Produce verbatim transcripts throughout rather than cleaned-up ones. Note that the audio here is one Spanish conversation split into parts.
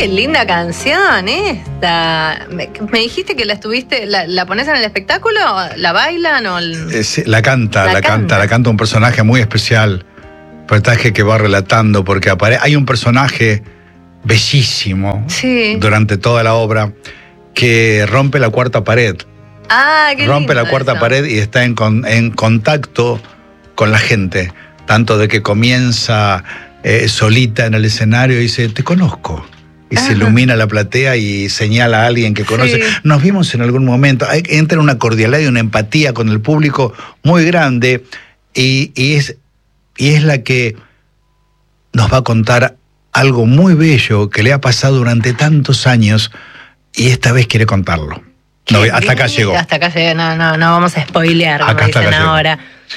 Qué linda canción esta. Me, me dijiste que la estuviste, la, la pones en el espectáculo, la bailan o el... eh, sí, la canta, la, La canta, canta. la canta un personaje muy especial, un personaje que va relatando, porque apare- hay un personaje bellísimo Sí. durante toda la obra que rompe la cuarta pared, Ah, qué rompe lindo la cuarta eso. pared y está en, con- en contacto con la gente, tanto de que comienza eh, solita en el escenario y dice, te conozco. Y Ajá. se ilumina la platea y señala a alguien que conoce. Sí. Nos vimos en algún momento. Hay, entra una cordialidad y una empatía con el público muy grande y, y, es, y es la que nos va a contar algo muy bello que le ha pasado durante tantos años y esta vez quiere contarlo. No, Qué hasta acá lindo. llegó. Hasta acá llegó, no, no, no vamos a spoilear, como Acá hasta dicen acá llegó. ahora.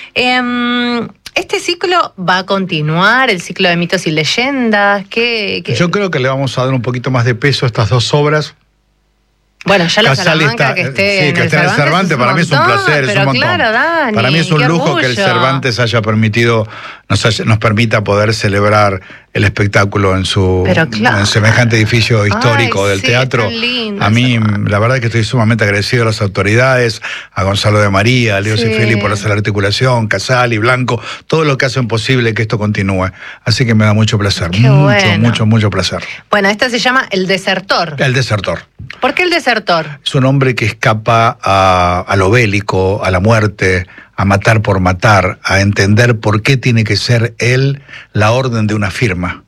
Em, ¿Este ciclo va a continuar, el ciclo de mitos y leyendas? ¿Qué, qué? Yo creo que le vamos a dar un poquito más de peso a estas dos obras. Bueno, ya la Casale Salamanca está- que esté sí, en que el esté en el Cervantes, Cervantes, para mí es un montón, placer, es pero un montón. claro, Dani, Para mí es un qué lujo que el orgullo. Cervantes haya permitido, nos, haya- nos permita poder celebrar el espectáculo en su Pero claro. en semejante edificio histórico Ay, del sí, teatro. es tan lindo A mí, eso. la verdad es que estoy sumamente agradecido a las autoridades, a Gonzalo de María, a Leo Sí. Cifrili por hacer la articulación, Casali, Blanco, todo lo que hacen posible que esto continúe. Así que me da mucho placer, Qué mucho, bueno. mucho, mucho placer. Bueno, esta se llama El Desertor. El desertor. ¿Por qué El Desertor? Es un hombre que escapa a, a lo bélico, a la muerte, a matar por matar, a entender por qué tiene que ser él la orden de una firma.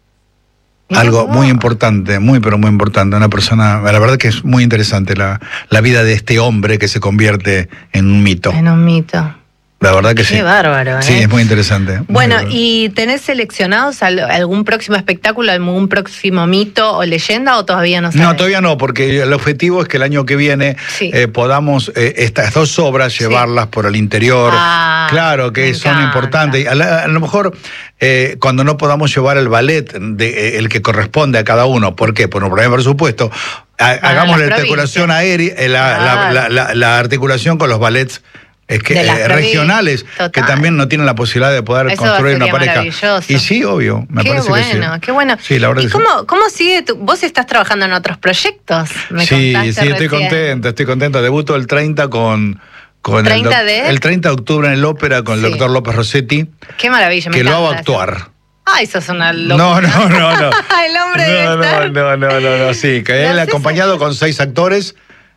Mirá Algo vos. muy importante, muy pero muy importante. Una persona, la verdad que es muy interesante la, la vida de este hombre que se convierte en un mito. En un mito. La verdad que Qué sí. bárbaro, ¿eh? Sí, es muy interesante. muy Bueno, bárbaro. ¿y tenés seleccionados al- algún próximo espectáculo, algún próximo mito o leyenda o todavía no sabes? No, todavía no, porque el objetivo es que el año que viene Sí. eh, podamos eh, estas dos obras llevarlas por el interior. Ah, claro que me son encanta. importantes. A, la- a lo mejor eh, cuando no podamos llevar el ballet, de, eh, el que corresponde a cada uno, ¿por qué? Por un problema de presupuesto. Ha- hagamos las la articulación provincias. aérea, eh, la, la- Claro. la- la- la articulación con los ballets. Es que, De las eh, provincias, regionales total. que también no tienen la posibilidad de poder Eso construir una sería pareja. maravilloso. Y sí, obvio, me Qué parece bueno, que sí. qué bueno. Sí, la verdad ¿Y que sí. cómo, cómo sigue tu, vos estás trabajando en otros proyectos? Me Sí, sí, contaste estoy recién. contento, estoy contento. Debuto el treinta con, con el, ¿treinta doc- de? el treinta de octubre en el ópera con Sí. el doctor López Rossetti, Qué maravilla, me que lo hago encanta. actuar. Ay, sos una locura. No, no, no, no. El hombre debe No, no, estar. no, no, no, no, sí, que No él sé acompañado si- con seis actores,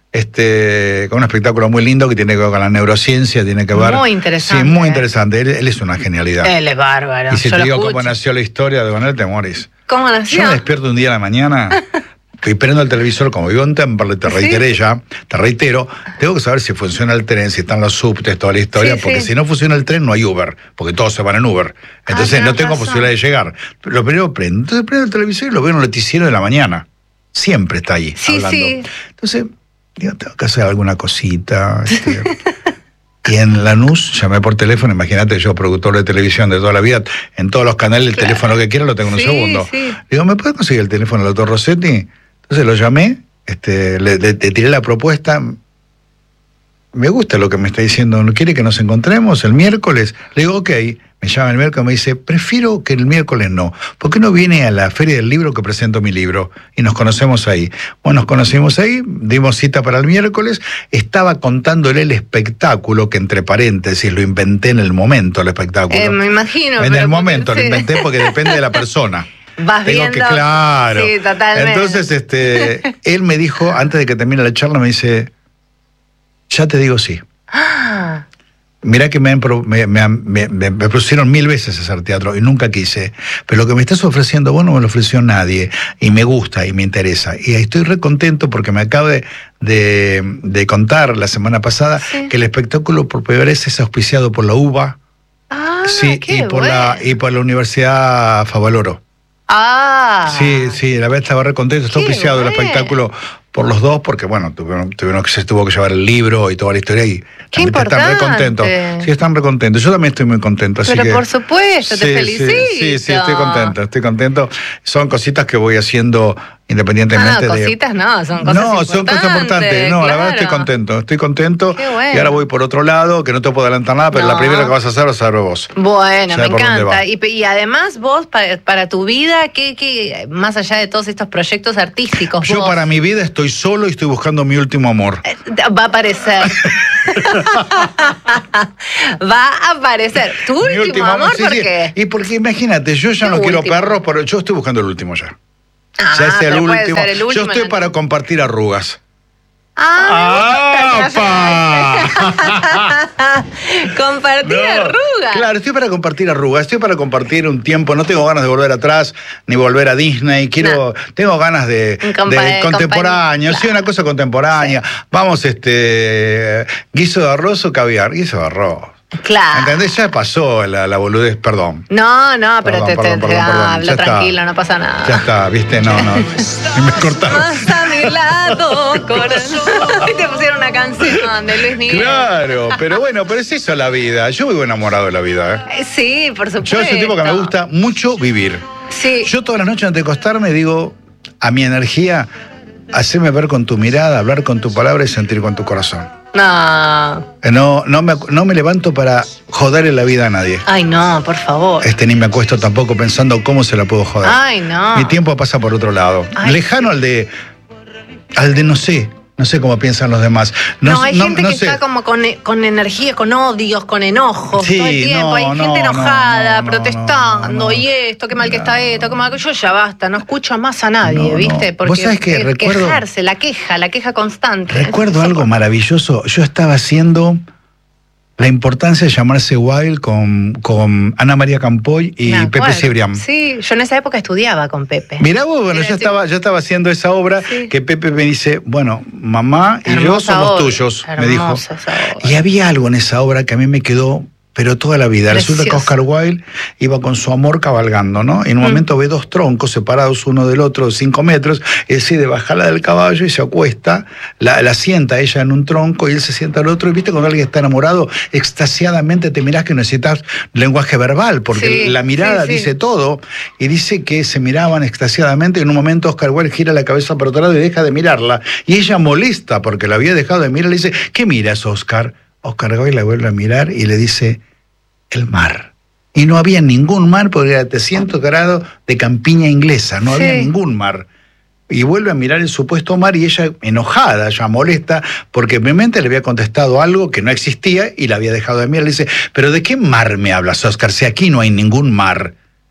este, con un espectáculo muy lindo que tiene que ver con la neurociencia, tiene que ver. Muy interesante. Sí, muy interesante. Él, él es una genialidad. Él es bárbaro. y si yo te lo digo cómo escucho. nació la historia de Donel, te morís. ¿Cómo Yo nació? me despierto un día a la mañana, estoy prendo el televisor, como vivo en Temperley, te ¿Sí? reiteré ya, te reitero, tengo que saber si funciona el tren, si están los subtes, toda la historia, Sí, porque sí. si no funciona el tren no hay Uber, porque todos se van en Uber. Entonces tenés no tengo razón. posibilidad de llegar. Lo primero prendo, entonces prendo el televisor y lo veo en el noticiero de la mañana. Siempre está ahí Sí, hablando. sí. Entonces, digo, tengo que hacer alguna cosita. Este, y en Lanús llamé por teléfono, imagínate, yo productor de televisión de toda la vida, en todos los canales el Claro. teléfono que quiera lo tengo en un Sí, segundo. sí. Digo, ¿me puede conseguir el teléfono del doctor Rossetti? Entonces lo llamé, este, le, le- le tiré la propuesta. Me gusta lo que me está diciendo, ¿no quiere que nos encontremos el miércoles? Le digo, ok. Me llama el miércoles y me dice, prefiero que el miércoles no. ¿Por qué no viene a la feria del libro que presento mi libro? Y nos conocemos ahí. Bueno, nos conocimos ahí, dimos cita para el miércoles. Estaba contándole el espectáculo, que entre paréntesis lo inventé en el momento, el espectáculo. Eh, me imagino. en pero el momento porque- lo inventé porque depende de la persona. Vas Tengo viendo. que, claro. Sí, totalmente. Entonces, este, él me dijo, antes de que termine la charla, me dice, ya te digo sí. Ah, Mirá que me, han pro- me, me han- me- me- me propusieron mil veces hacer teatro y nunca quise. Pero lo que me estás ofreciendo vos no me lo ofreció nadie. Y me gusta y me interesa. Y estoy re contento porque me acabo de, de, de contar la semana pasada Sí. que el espectáculo por primera vez es auspiciado por la U B A ah sí, qué y, por la, bueno. y por la Universidad Favaloro. Ah. Sí, sí, la verdad estaba re contento. Está Qué auspiciado el bueno. espectáculo por los dos, porque bueno, tuvieron, tuvieron que se tuvo que llevar el libro y toda la historia y Qué también están re contentos. importante. Sí, están re contentos. Yo también estoy muy contento. Así Pero que, por supuesto, te sí, felicito. Sí, sí, sí, estoy contento, estoy contento. Son cositas que voy haciendo independientemente ah, no, de... cositas no, son cosas no, importantes. son cosas importantes. No, claro. la verdad estoy contento, estoy contento. Qué bueno. Y ahora voy por otro lado, que no te puedo adelantar nada, pero No. la primera que vas a hacer vas a hacer vos. Bueno, Ya me por dónde encanta. va. Y, y además vos, para, para tu vida, ¿qué, qué, más allá de todos estos proyectos artísticos, Yo vos, para mi vida estoy solo y estoy buscando mi último amor. eh, va a aparecer. Va a aparecer. ¿Tu Mi último, amor? sí, ¿Por sí. qué? Y porque imagínate, yo ya ¿Qué no quiero último? perros, pero yo estoy buscando el último ya. Ah, ya es el pero puede último. ser el último Yo estoy en el- para compartir arrugas. Ah, ¡Apa! Compartir No, arrugas. Claro, estoy para compartir arrugas, estoy para compartir un tiempo, no tengo ganas de volver atrás, ni volver a Disney, quiero, tengo ganas de, Un compa- de contemporáneo, compa- sí, una cosa contemporánea. Vamos, este, guiso de arroz o caviar, guiso de arroz. Claro. ¿Entendés? Ya pasó la, la boludez, perdón. No, no, pero Perdón, te, te, perdón, te perdón, perdón. hablo Ya está. tranquilo, no pasa nada. Ya está, viste, no, no. Me cortaron. Más a mi lado, corazón. Y te pusieron una canción de Luis Miguel. Claro, pero bueno, pero es eso la vida. Yo vivo enamorado de la vida, ¿eh? Eh, Sí, por supuesto. Yo soy un tipo que me gusta mucho vivir. Sí. Yo todas las noches antes de acostarme digo a mi energía, haceme ver con tu mirada, hablar con tu palabra y sentir con tu corazón. No. Eh, No, no, me, no me levanto para joderle la vida a nadie. Ay, no, por favor. Este, ni me acuesto tampoco pensando cómo se la puedo joder. Ay, no. Mi tiempo pasa por otro lado. Ay, Lejano al de, al de no sé, no sé cómo piensan los demás. No, No, hay no- gente no que sé. está como con, con energía, con odios, con enojos Sí, todo el tiempo. no, hay no, gente no, enojada, no, no, protestando, no, no. y esto, qué mal que No. está esto, qué mal que yo ya basta, no escucho más a nadie, No, no. ¿viste? Porque Vos sabés que que- recuerdo- quejarse, la queja, la queja constante. Recuerdo Eso- algo maravilloso. Yo estaba haciendo la importancia de llamarse Wild con, con Ana María Campoy y Me Pepe acuerdo. Cibrián. Sí, yo en esa época estudiaba con Pepe. Mirá vos, bueno, Era yo el estaba, yo estaba haciendo esa obra Sí. que Pepe me dice, bueno, mamá y yo Hermosa somos obra, tuyos, me dijo. hermosa esa obra. Y había algo en esa obra que a mí me quedó, pero toda la vida. Resulta que Precioso. Oscar Wilde iba con su amor cabalgando, ¿no? Y en un Mm. momento ve dos troncos separados uno del otro, cinco metros, y decide bajarla del caballo y se acuesta, la, la sienta ella en un tronco y él se sienta al otro. Y viste cuando alguien está enamorado, extasiadamente te mirás que necesitas lenguaje verbal, porque Sí, la mirada sí, sí. dice todo. Y dice que se miraban extasiadamente. Y en un momento Oscar Wilde gira la cabeza para otro lado y deja de mirarla. Y ella molesta porque la había dejado de mirar, le dice, ¿qué miras, Oscar? Oscar Wilde la vuelve a mirar y le dice, el mar. Y no había ningún mar porque era trescientos grados de campiña inglesa, no Sí. había ningún mar. Y vuelve a mirar el supuesto mar y ella enojada, ya molesta, porque mi mente le había contestado algo que no existía y la había dejado de mirar. Le dice, ¿pero de qué mar me hablas, Oscar? Si aquí no hay ningún mar.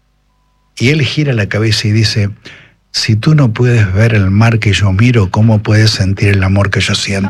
Y él gira la cabeza y dice, si tú no puedes ver el mar que yo miro, ¿cómo puedes sentir el amor que yo siento?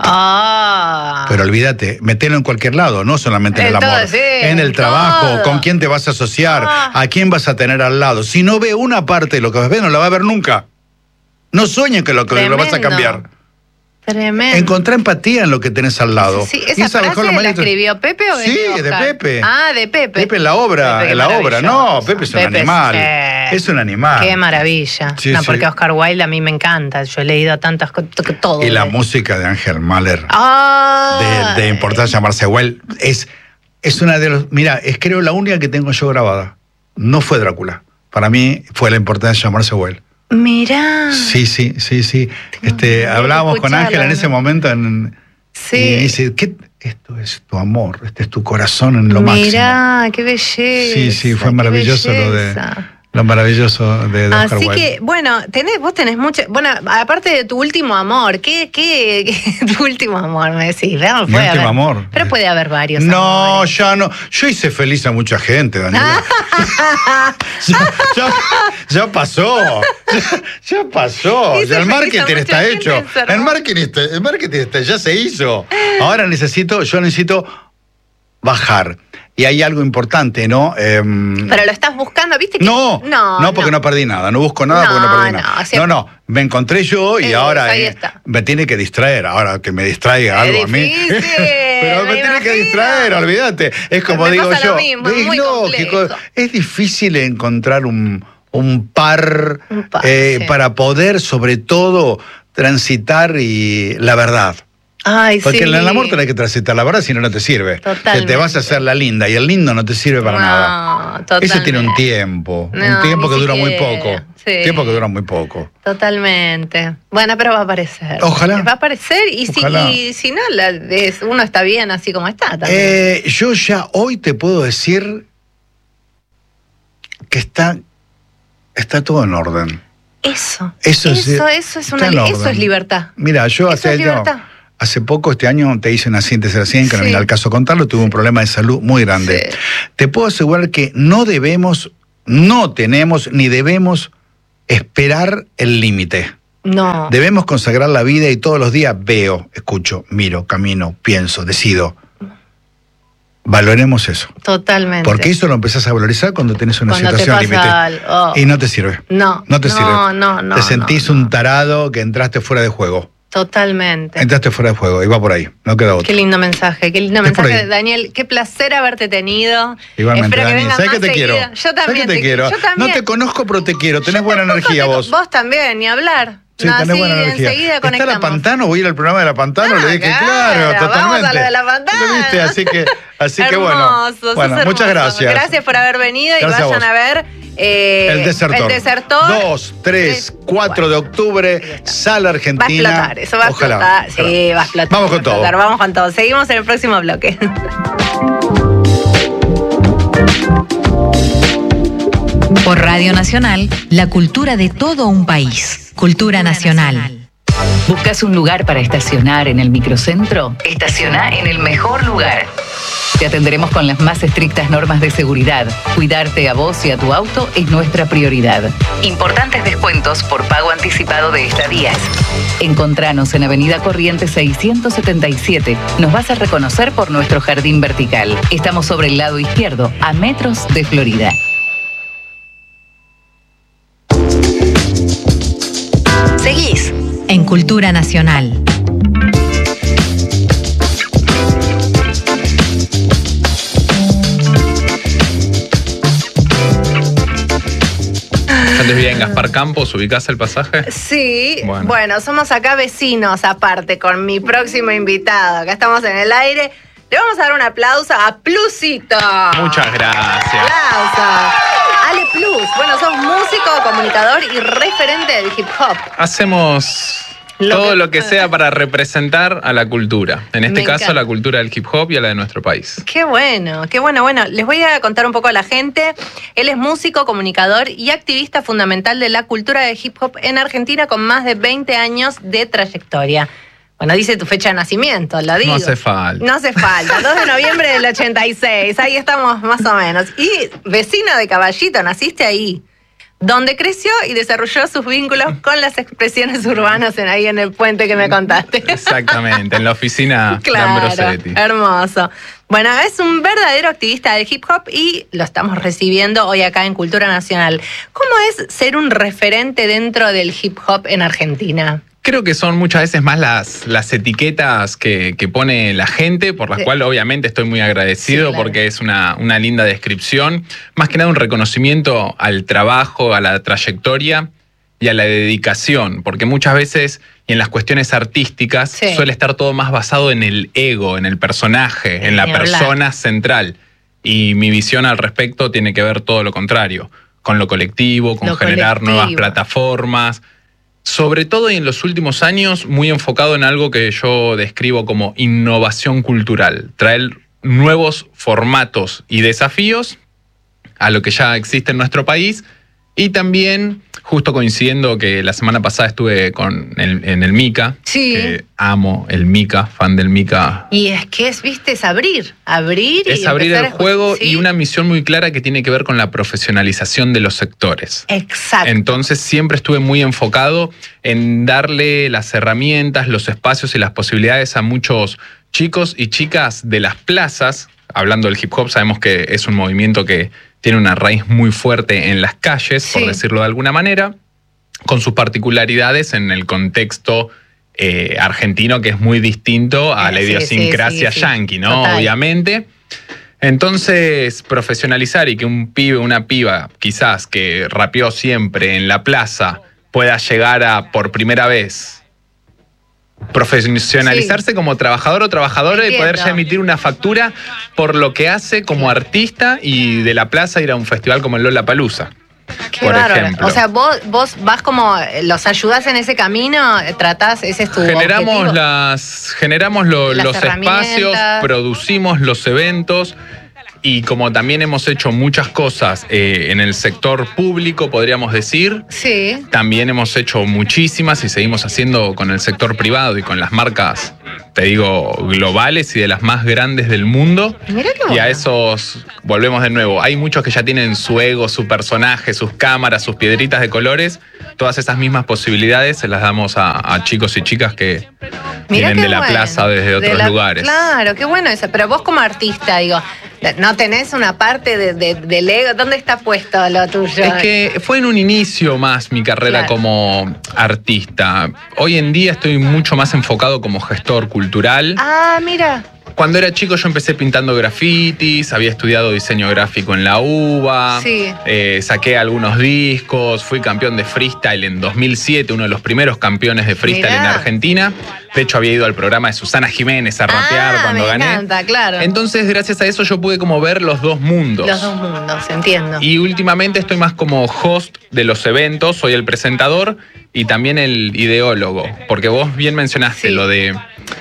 Ah. Pero olvídate, metelo en cualquier lado, no solamente en En el amor. todo, sí, en el en trabajo, todo. con quién te vas a asociar, Ah. a quién vas a tener al lado. Si no ve una parte de lo que vas a ver, no la va a ver nunca. No sueñes que lo, que lo vas a Tremendo. cambiar. Tremendo. Encontrá empatía en lo que tenés al lado. Sí, Y ¿esa dejó frase la manito- escribió Pepe o Sí, de de Oscar? Pepe. Ah, de Pepe. Pepe en la obra, Pepe, qué en la obra. No, maravilloso. Pepe es un Pepe, animal. sí. Es un animal. Qué maravilla. Sí, no, sí. porque Oscar Wilde a mí me encanta. Yo he leído tantas cosas, todo. Y la de- música de Ángel Mahler, Ah. de, de importancia llamarse Well, es, es una de los. Mira, es creo la única que tengo yo grabada. No fue Drácula. Para mí fue la importancia de llamarse Well. Mirá. Sí, sí, sí, sí. Este, que hablábamos con escucharla, Ángel en ¿no? ese momento en, Sí. y me dice, ¿qué? Esto es tu amor, este es tu corazón en lo Mirá, qué belleza. máximo. Sí, sí, fue qué maravilloso lo de belleza. lo maravilloso de, de Oscar Así Wilde. que, bueno, tenés, vos tenés mucho. Bueno, aparte de tu último amor, ¿qué, qué, qué- tu último amor? Me decís, ¿verdad? Mi Puede último haber- amor. Pero puede haber varios. No, amores. ya no. Yo hice feliz a mucha gente, Daniela. ya, ya- ya pasó. Ya, ya pasó. Hice Ya el feliz a marketing mucha está gente, hecho. encerró. El marketing, está- el marketing está- ya se hizo. Ahora necesito, yo necesito bajar. Y hay algo importante, ¿no? Em, Pero lo estás buscando, ¿viste? Que- no, no, no, porque no. perdí nada, no busco nada porque no No, perdí no, nada. siempre- No, no, me encontré yo y Eh, ahora ahí eh, está. me tiene que distraer, ahora que me distraiga Es algo a mí. difícil, Pero me me tiene que imagino. distraer, olvídate. Es como Me digo pasa yo. lo mismo, es ¿ves? muy Lógico, complejo. es difícil encontrar un, un par, Un par, eh, sí. para poder, sobre todo, transitar y la verdad. Ay, Porque sí. en el amor tenés que transitar la verdad, si no, no te sirve. Totalmente. Que te vas a hacer la linda y el lindo no te sirve para No, nada. totalmente. Eso tiene un tiempo. No, un tiempo ni que dura muy siquiera. poco. Sí. Tiempo que dura muy poco. Totalmente. Bueno, pero va a aparecer. Ojalá. Va a aparecer y, si, Ojalá. y si no, la, es, uno está bien así como está también. Eh, yo ya hoy te puedo decir que está, está todo en orden. Eso. Eso es- eso, eso es una está en li- eso orden. es libertad. Mira, yo Eso hace, es libertad. hace poco, este año, te hice una síntesis recién, que no Sí. viene al caso contarlo, tuve un problema de salud muy grande. Sí. Te puedo asegurar que no debemos, no tenemos ni debemos esperar el límite. No. Debemos consagrar la vida y todos los días veo, escucho, miro, camino, pienso, decido. Valoremos eso. Totalmente. Porque eso lo empezás a valorizar cuando tenés una Cuando te situación límite. pasa algo. Oh. Y no te sirve. No. No te no, sirve. No, no, te sentís no, no. un tarado que entraste fuera de juego. Totalmente. Entraste fuera de juego y va por ahí. No queda otro. Qué lindo mensaje, qué lindo Es por mensaje, ahí. Daniel. Qué placer haberte tenido. Igualmente, Espero que Dani. vengas ¿Sabes que más te quiero? seguido. Yo ¿Sabes también que te quiero? Yo también. No te conozco, pero te quiero. Tenés Yo buena tampoco energía te- vos. Vos también, ni hablar. Sí, no, tenés sí, buena energía. enseguida ¿Está conectamos. la Pantano? ¿Voy a ir al programa de la Pantano? Ah, Le dije, claro, claro, vamos totalmente. a lo de la Pantano. ¿Lo viste? Así que, así que bueno. Hermoso, sos Bueno, hermoso. muchas gracias. Gracias por haber venido Gracias y a vayan vos. a, ver eh, El Desertor. El Desertor. dos, tres, cuatro de octubre, Sala Va a Argentina. explotar, eso va a Ojalá. explotar. Ojalá. Sí, va a explotar. Vamos va a con todo. explotar, Vamos con todo. Seguimos en el próximo bloque. Por Radio Nacional, la cultura de todo un país. Cultura Nacional. ¿Buscas un lugar para estacionar en el microcentro? Estaciona en el mejor lugar. Te atenderemos con las más estrictas normas de seguridad. Cuidarte a vos y a tu auto es nuestra prioridad. Importantes descuentos por pago anticipado de estadías. Encontranos en Avenida Corrientes seiscientos setenta y siete. Nos vas a reconocer por nuestro jardín vertical. Estamos sobre el lado izquierdo, a metros de Florida. Seguís en Cultura Nacional. Antes vivía en Gaspar Campos, ¿ubicás el pasaje? Sí, bueno. Bueno. somos acá vecinos aparte con mi próximo invitado. Acá estamos en el aire. Le vamos a dar un aplauso a Plusito. Muchas gracias. Aplauso. Ale Plus. Bueno, sos músico, comunicador y referente del hip hop. Hacemos Lo todo que- lo que sea para representar a la cultura. En este Me caso, encanta. la cultura del hip hop y a la de nuestro país. Qué bueno, qué bueno. Bueno, les voy a contar un poco a la gente. Él es músico, comunicador y activista fundamental de la cultura del hip hop en Argentina con más de veinte años de trayectoria. Bueno, dice tu fecha de nacimiento, lo digo. No hace falta. No hace falta. dos de noviembre del ochenta y seis, ahí estamos más o menos. Y vecino de Caballito, naciste ahí, donde creció y desarrolló sus vínculos con las expresiones urbanas en ahí en el puente que me contaste. Exactamente, en la oficina de Ambrosetti. Hermoso. Bueno, es un verdadero activista del hip hop y lo estamos recibiendo hoy acá en Cultura Nacional. ¿Cómo es ser un referente dentro del hip hop en Argentina? Creo que son muchas veces más las, las etiquetas que, que pone la gente, por las Sí. cuales obviamente estoy muy agradecido, Sí, claro. porque es una, una linda descripción. Más que nada un reconocimiento al trabajo, a la trayectoria y a la dedicación, porque muchas veces, y en las cuestiones artísticas, Sí. suele estar todo más basado en el ego, en el personaje, en la Ni hablar. persona central. Y mi visión al respecto tiene que ver todo lo contrario, con lo colectivo, con Lo generar nuevas colectivo. plataformas. Sobre todo y en los últimos años, muy enfocado en algo que yo describo como innovación cultural. Traer nuevos formatos y desafíos a lo que ya existe en nuestro país. Y también, justo coincidiendo que la semana pasada estuve con el, en el MICA, Sí. que amo el MICA, fan del MICA. Y es que es, viste, es abrir, abrir y Es abrir empezar el a escuchar- juego ¿Sí? y una misión muy clara que tiene que ver con la profesionalización de los sectores. Exacto. Entonces siempre estuve muy enfocado en darle las herramientas, los espacios y las posibilidades a muchos chicos y chicas de las plazas. Hablando del hip hop, sabemos que es un movimiento que tiene una raíz muy fuerte en las calles, Sí. por decirlo de alguna manera, con sus particularidades en el contexto eh, argentino, que es muy distinto a la Sí, sí, idiosincrasia sí, sí. yanqui, ¿no? Total. Obviamente. Entonces, profesionalizar y que un pibe, una piba, quizás que rapeó siempre en la plaza, pueda llegar a, por primera vez, profesionalizarse sí. como trabajador o trabajadora Entiendo. y poder ya emitir una factura por lo que hace como artista y de la plaza ir a un festival como el Lollapalooza. Qué bárbaro. O sea, vos, vos vas como, los ayudás en ese camino, tratás, ese es tu generamos objetivo. las Generamos lo, las los espacios, producimos los eventos. Y como también hemos hecho muchas cosas eh, en el sector público, podríamos decir, sí. también hemos hecho muchísimas y seguimos haciendo con el sector privado y con las marcas, te digo, globales y de las más grandes del mundo. Mirá qué bueno. Y a esos volvemos de nuevo. Hay muchos que ya tienen su ego, su personaje, sus cámaras, sus piedritas de colores. Todas esas mismas posibilidades se las damos a, a chicos y chicas que Mirá vienen de la bueno. plaza o desde de otros la, lugares. Claro, qué bueno eso. Pero vos como artista, digo, ¿no tenés una parte de, de, del ego? ¿Dónde está puesto lo tuyo? Es que fue en un inicio más mi carrera Claro. como artista. Hoy en día estoy mucho más enfocado como gestor cultural. Ah, mira. Cuando era chico yo empecé pintando grafitis, había estudiado diseño gráfico en la UBA, Sí. eh, saqué algunos discos, fui campeón de freestyle en dos mil siete, uno de los primeros campeones de freestyle Mirá. en Argentina. De hecho había ido al programa de Susana Jiménez a rapear Ah, cuando me gané. encanta, claro. Entonces gracias a eso yo pude como ver los dos mundos. Los dos mundos, entiendo. Y últimamente estoy más como host de los eventos, soy el presentador y también el ideólogo, porque vos bien mencionaste Sí. lo de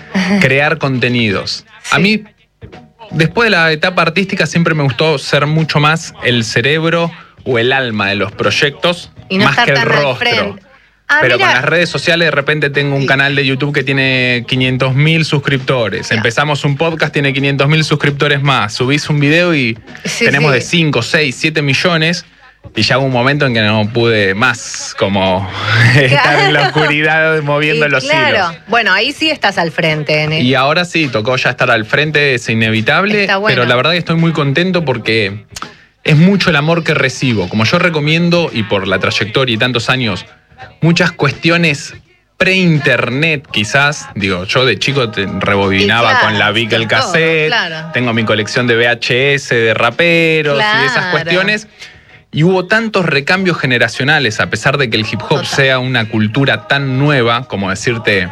crear contenidos. Sí. A mí, después de la etapa artística, siempre me gustó ser mucho más el cerebro o el alma de los proyectos, Y no más estar que el tan al rostro. frente. Ah, Pero mira. con las redes sociales de repente tengo un Sí. canal de YouTube que tiene quinientos mil suscriptores. Claro. Empezamos un podcast, tiene quinientos mil suscriptores más. Subís un video y Sí, tenemos sí. de cinco, seis, siete millones. Y ya hubo un momento en que no pude más como estar en la oscuridad moviendo Y los claro. hilos. Bueno, ahí sí estás al frente. En el... Y ahora sí, tocó ya estar al frente, es inevitable. Está bueno. Pero la verdad que estoy muy contento porque es mucho el amor que recibo. Como yo recomiendo, y por la trayectoria y tantos años, muchas cuestiones pre-internet quizás. Digo, yo de chico te rebobinaba Y claro, con la Vic el todo, cassette. claro. Tengo mi colección de V H S, de raperos y de esas Claro. cuestiones. Y hubo tantos recambios generacionales, a pesar de que el hip hop Total. sea una cultura tan nueva, como decirte,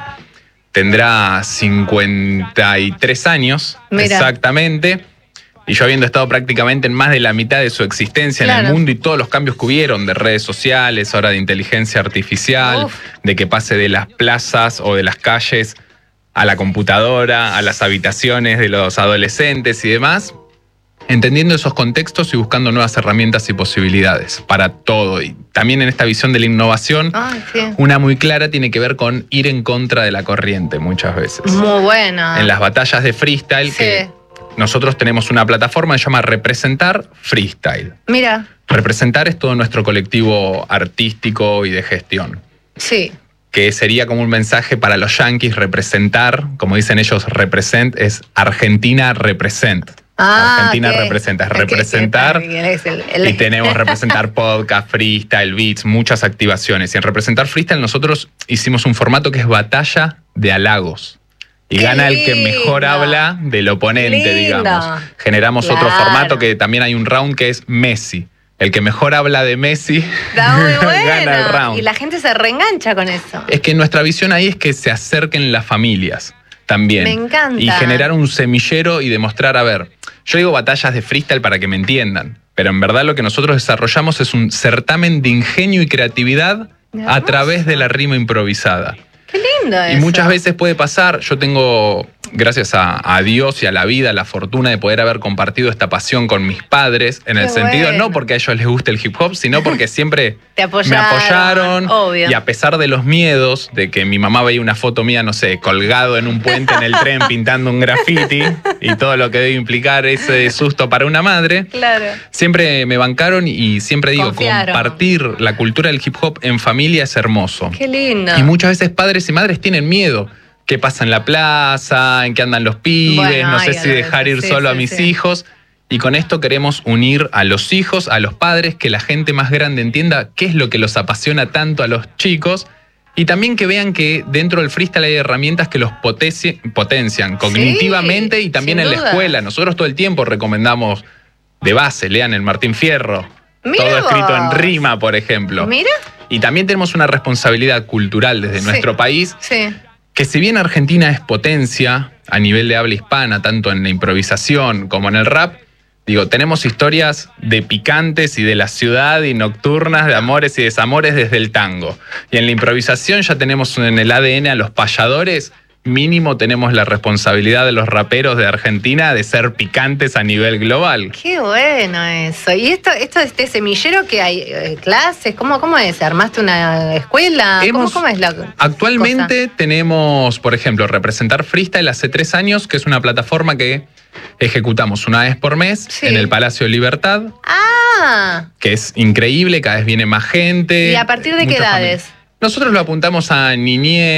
tendrá cincuenta y tres años Mira. exactamente. Y yo habiendo estado prácticamente en más de la mitad de su existencia en Claro. el mundo y todos los cambios que hubieron de redes sociales, ahora de inteligencia artificial, Uf. de que pase de las plazas o de las calles a la computadora, a las habitaciones de los adolescentes y demás, entendiendo esos contextos y buscando nuevas herramientas y posibilidades para todo. Y también en esta visión de la innovación, Ay, sí. una muy clara tiene que ver con ir en contra de la corriente muchas veces. Muy bueno. En las batallas de freestyle, Sí. que nosotros tenemos una plataforma que se llama Representar Freestyle. Mira, Representar es todo nuestro colectivo artístico y de gestión, sí. que sería como un mensaje para los yanquis. Representar, como dicen ellos, represent, es Argentina represent. Ah, Argentina ok. representa, es Ok, representar. sí, es el- el- Y tenemos representar podcast, freestyle, beats, muchas activaciones. Y en representar freestyle nosotros hicimos un formato que es batalla de halagos. Y ¡Qué gana el que mejor lindo! habla del oponente, Lindo. digamos. Generamos otro Claro. formato que también hay un round que es Messi. El que mejor habla de Messi Está muy bueno. gana el round. Y la gente se reengancha con eso. Es que nuestra visión ahí es que se acerquen las familias también. Me encanta. Y generar un semillero y demostrar, a ver, yo digo batallas de freestyle para que me entiendan, pero en verdad lo que nosotros desarrollamos es un certamen de ingenio y creatividad a Hermoso. través de la rima improvisada. Qué lindo Y eso. muchas veces puede pasar, yo tengo, gracias a, a Dios y a la vida, la fortuna de poder haber compartido esta pasión con mis padres, en el Qué sentido bueno. no porque a ellos les guste el hip hop, sino porque siempre Te apoyaron, me apoyaron. obvio. Y a pesar de los miedos, de que mi mamá veía una foto mía, no sé, colgado en un puente en el tren pintando un graffiti y todo lo que debe implicar ese susto para una madre, Claro. siempre me bancaron y siempre digo, Confiaron. compartir la cultura del hip hop en familia es hermoso. Qué lindo. Y muchas veces padres y madres tienen miedo. ¿Qué pasa en la plaza? ¿En qué andan los pibes? Bueno, no sé ay, si a ver, dejar ir sí, solo a sí, mis sí. hijos. Y con esto queremos unir a los hijos, a los padres, que la gente más grande entienda qué es lo que los apasiona tanto a los chicos. Y también que vean que dentro del freestyle hay herramientas que los poteci- potencian cognitivamente y también sin en la duda. escuela. Nosotros todo el tiempo recomendamos de base, lean el Martín Fierro. Mira todo escrito en vos. rima, por ejemplo. Mira. Y también tenemos una responsabilidad cultural desde Sí. nuestro país Sí. que si bien Argentina es potencia a nivel de habla hispana, tanto en la improvisación como en el rap, digo, tenemos historias de picantes y de la ciudad y nocturnas, de amores y desamores desde el tango. Y en la improvisación ya tenemos en el A D N a los payadores. Mínimo tenemos la responsabilidad de los raperos de Argentina de ser picantes a nivel global. Qué bueno eso. ¿Y esto, esto de este semillero que hay eh, clases? ¿Cómo, ¿Cómo es? ¿Armaste una escuela? Hemos, ¿Cómo, ¿Cómo es la Actualmente cosa? Tenemos, por ejemplo, Representar Freestyle hace tres años, que es una plataforma que ejecutamos una vez por mes Sí. en el Palacio de Libertad, Ah, que es increíble, cada vez viene más gente. ¿y a partir de qué muchas edades? familias. Nosotros lo apuntamos a niñez.